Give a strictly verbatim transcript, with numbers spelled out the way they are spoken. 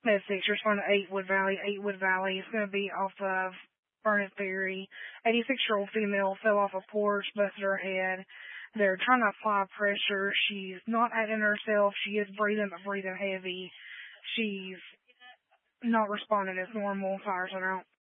Med six, you're responding to eight Wood Valley. eight Wood Valley is going to be off of Burnett Ferry. eighty-six-year-old female fell off a porch, busted her head. They're trying to apply pressure. She's not acting herself. She is breathing, but breathing heavy. She's not responding as normal. Fires are out.